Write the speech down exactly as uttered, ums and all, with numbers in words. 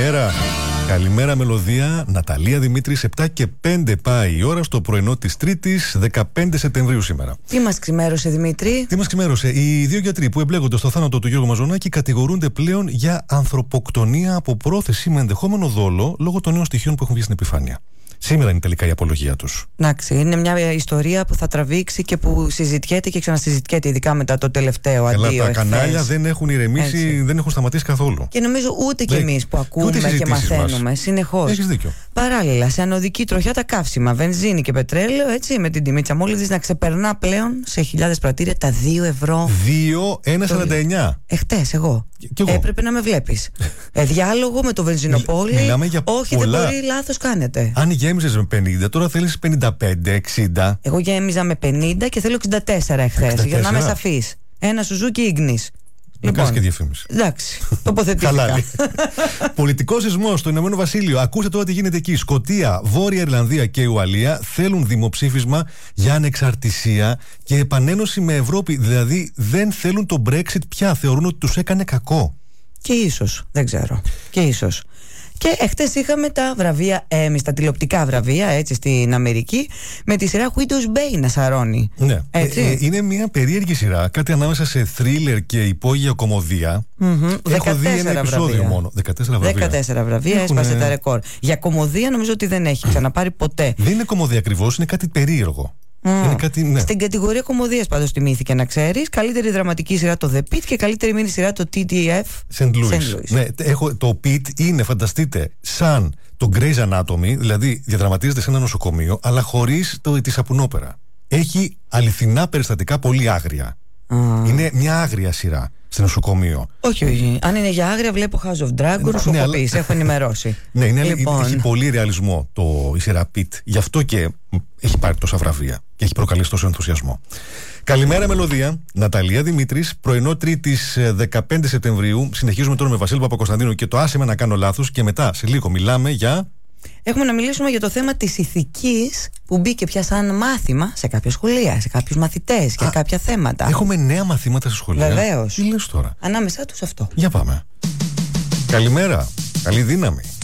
Καλημέρα. Καλημέρα Μελωδία, Ναταλία Δημήτρης, επτά και πέντε πάει η ώρα στο πρωινό της Τρίτης, δεκαπέντε Σεπτεμβρίου σήμερα. Τι μας ξημέρωσε, Δημήτρη? Τι μας ξημέρωσε? Οι δύο γιατροί που εμπλέκονται στο θάνατο του Γιώργου Μαζονάκη κατηγορούνται πλέον για ανθρωποκτονία από πρόθεση με ενδεχόμενο δόλο λόγω των νέων στοιχείων που έχουν βγει στην επιφάνεια. Σήμερα είναι τελικά η απολογία τους. Εντάξει, είναι μια ιστορία που θα τραβήξει και που συζητιέται και ξανασυζητιέται, ειδικά μετά το τελευταίο αντίο. Αλλά τα εχθές. κανάλια δεν έχουν ηρεμήσει, έτσι. Δεν έχουν σταματήσει καθόλου. Και νομίζω ούτε κι εμείς που ακούμε και, και μαθαίνουμε συνεχώς. Έχεις δίκιο. Παράλληλα, σε ανωδική τροχιά τα καύσιμα, βενζίνη και πετρέλαιο, έτσι, με την τιμή της αμόλυδης να ξεπερνά πλέον σε χιλιάδες πρατήρια τα δύο ευρώ. δύο ένα σαράντα εννιά. Εχθές, εγώ. Κι εγώ. Έπρεπε να με βλέπεις. ε, διάλογο με το βενζινοπόλι. Μιλάμε για όχι, πολλά. δεν μπορεί, λάθος κάνετε. Αν γέμιζες με πενήντα, τώρα θέλεις πενήντα πέντε εξήντα. Εγώ γέμιζα με πενήντα και θέλω εξήντα τέσσερα εχθές, για να είμαι σαφής. Ένα Suzuki Ignis. Να κάνεις και διαφήμιση. Εντάξει, τοποθετήθηκα. Πολιτικό σεισμό στο Ηνωμένο Βασίλειο. Ακούστε τώρα τι γίνεται εκεί. Σκωτία, Βόρεια Ιρλανδία και Ουαλία θέλουν δημοψήφισμα για ανεξαρτησία και επανένωση με Ευρώπη. Δηλαδή δεν θέλουν το Brexit πια. Θεωρούν ότι τους έκανε κακό. Και ίσως, δεν ξέρω. Και ίσως. Και εχθές είχαμε τα βραβεία Emmy, τα τηλεοπτικά βραβεία, έτσι, στην Αμερική, με τη σειρά Widow's Bay να σαρώνει. Ναι. Έτσι. Ε, ε, είναι μια περίεργη σειρά, κάτι ανάμεσα σε thriller και υπόγεια κομμωδία. Mm-hmm. Έχω δει ένα επεισόδιο βραβεία. μόνο. δεκατέσσερα βραβεία. δεκατέσσερα βραβεία, Έχουνε... έσπασε τα ρεκόρ. Για κομμωδία νομίζω ότι δεν έχει ξαναπάρει ποτέ. Δεν είναι κομμωδία ακριβώς, είναι κάτι περίεργο. Mm. Είναι κάτι, ναι. Στην κατηγορία κομμωδίας πάντως τιμήθηκε, να ξέρεις. Καλύτερη δραματική σειρά το The Pitt και καλύτερη μίνι σειρά το τι τι εφ Saint Louis. Ναι, έχω, το Pitt είναι, φανταστείτε, σαν το Grey's Anatomy, δηλαδή διαδραματίζεται σε ένα νοσοκομείο, αλλά χωρίς το, τη σαπουνόπερα. Έχει αληθινά περιστατικά πολύ άγρια. Mm. Είναι μια άγρια σειρά στο νοσοκομείο. Όχι, όχι. Αν είναι για άγρια, βλέπω House of Dragons, σου ναι, έχω πει, σε έχω ενημερώσει. Ναι, είναι, λοιπόν. Έχει πολύ ρεαλισμό το, η σειρά Pitt. Γι' αυτό και έχει πάρει τόσα βραβεία και έχει προκαλέσει τόσο ενθουσιασμό. Καλημέρα Μελωδία, Ναταλία Δημήτρης, πρωινό Τρίτης δεκαπέντε Σεπτεμβρίου. Συνεχίζουμε τώρα με Βασίλη Παπακοσταντίνου και το άσε με να κάνω λάθος. Και μετά, σε λίγο, μιλάμε για. Έχουμε να μιλήσουμε για το θέμα της ηθικής που μπήκε πια σαν μάθημα σε κάποια σχολεία, σε κάποιους μαθητές για Α, κάποια θέματα. Έχουμε νέα μαθήματα σε σχολεία. Βεβαίως. Τι λες τώρα? Ανάμεσά τους αυτό. Για πάμε. Καλημέρα. Καλή δύναμη.